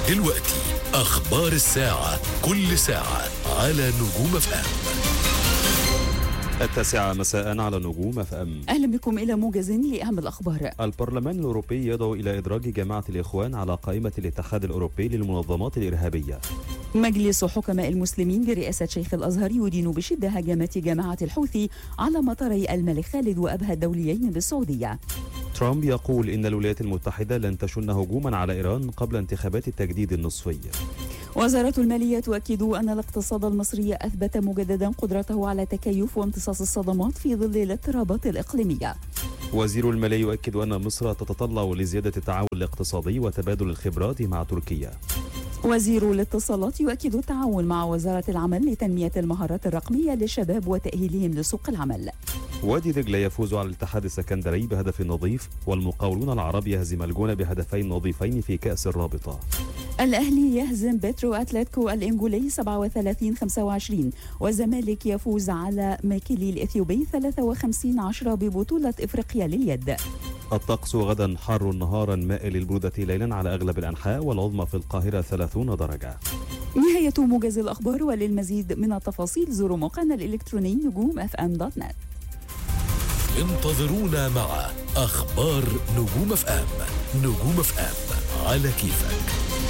دلوقتي أخبار الساعة، كل ساعة على نجوم اف ام. 9 مساء على نجوم اف ام. أهلا بكم إلى موجز لأهم الأخبار. البرلمان الأوروبي يدعو إلى إدراج جماعة الإخوان على قائمة الاتحاد الأوروبي للمنظمات الإرهابية. مجلس حكماء المسلمين برئاسة شيخ الأزهر يدين بشدة هجمات جماعة الحوثي على مطاري الملك خالد وأبها الدوليين بالسعودية. ترامب يقول إن الولايات المتحدة لن تشن هجوما على إيران قبل انتخابات التجديد النصفي. وزارة المالية تؤكد أن الاقتصاد المصري أثبت مجددا قدرته على تكيف وامتصاص الصدمات في ظل الاضطرابات الإقليمية. وزير المالية يؤكد أن مصر تتطلع لزيادة التعاون الاقتصادي وتبادل الخبرات مع تركيا. وزير الاتصالات يؤكد التعاون مع وزارة العمل لتنمية المهارات الرقمية للشباب وتأهيلهم لسوق العمل. وادي دجلة يفوز على الاتحاد السكندري بهدف نظيف، والمقاولون العرب يهزم الجونة بهدفين نظيفين في كأس الرابطة. الأهلي يهزم بيترو أتلتيكو الإنجولي 37-25، والزمالك يفوز على ماكيلي الإثيوبي 53-10 ببطولة إفريقيا لليد. الطقس غدا حار نهارا مائل البرودة ليلا على أغلب الأنحاء، والعظمى في القاهرة 30 درجة. نهاية موجز الأخبار، وللمزيد من التفاصيل زوروا موقعنا الإلكتروني نجوم.fm.net. انتظرونا مع أخبار نجوم اف ام. نجوم اف ام على كيفك.